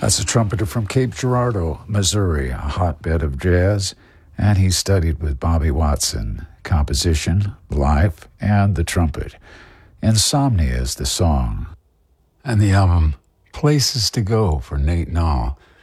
That's a trumpeter from Cape Girardeau, Missouri, a hotbed of jazz, and he studied with Bobby Watson, composition, life, and the trumpet. Insomnia is the song. And the album, Places to Go for Nate Nall,